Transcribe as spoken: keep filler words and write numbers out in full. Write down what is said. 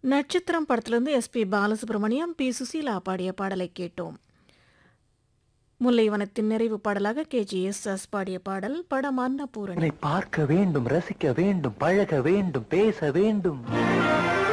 நட்சத்திரம் படத்திலிருந்து S B Balasubramaniam, B Susheela பாடிய பாடலை கேட்டோம். முல்லைவனத்தின் நிறைவு பாடலாக கே ஜி எஸ் எஸ் பாடிய பாடல். படம் அன்னபூரணி. உன்னை பார்க்க வேண்டும், ரசிக்க வேண்டும், பழக வேண்டும், பேச வேண்டும்.